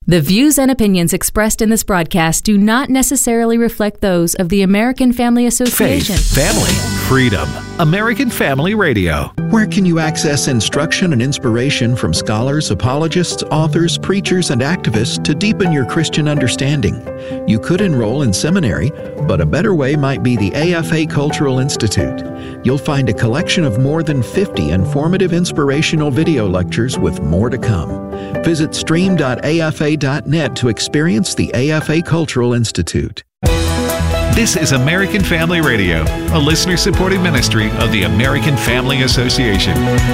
The views and opinions expressed in this broadcast do not necessarily reflect those of the American Family Association. Faith, family, freedom. American Family Radio. Where can you access instruction and inspiration from scholars, apologists, authors, preachers, and activists to deepen your Christian understanding? You could enroll in seminary, but a better way might be the AFA Cultural Institute. You'll find a collection of more than 50 informative inspirational video lectures with more to come. Visit stream.afa.net to experience the AFA Cultural Institute. This is American Family Radio, a listener-supported ministry of the American Family Association.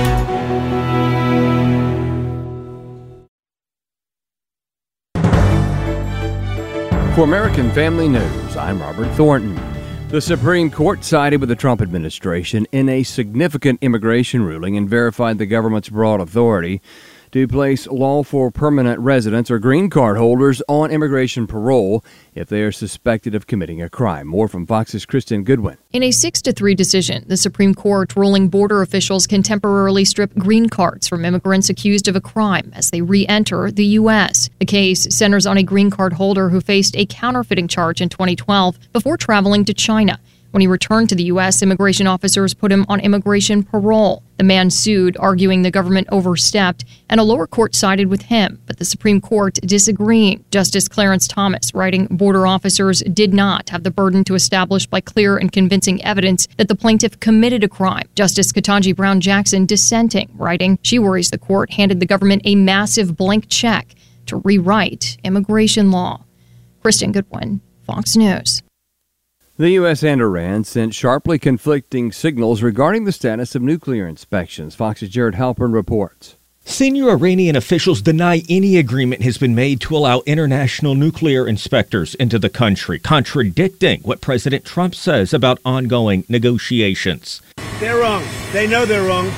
For American Family News, I'm Robert Thornton. The Supreme Court sided with the Trump administration in a significant immigration ruling and verified the government's broad authority to place lawful permanent residents or green card holders on immigration parole if they are suspected of committing a crime. More from Fox's Kristen Goodwin. In a 6-3 decision, the Supreme Court ruling border officials can temporarily strip green cards from immigrants accused of a crime as they re-enter the U.S. The case centers on a green card holder who faced a counterfeiting charge in 2012 before traveling to China. When he returned to the U.S., immigration officers put him on immigration parole. The man sued, arguing the government overstepped, and a lower court sided with him, but the Supreme Court disagreeing. Justice Clarence Thomas, writing, border officers did not have the burden to establish by clear and convincing evidence that the plaintiff committed a crime. Justice Ketanji Brown Jackson dissenting, writing, she worries the court handed the government a massive blank check to rewrite immigration law. Kristen Goodwin, Fox News. The U.S. and Iran sent sharply conflicting signals regarding the status of nuclear inspections. Fox's Jared Halpern reports. Senior Iranian officials deny any agreement has been made to allow international nuclear inspectors into the country, contradicting what President Trump says about ongoing negotiations. They're wrong. They know they're wrong.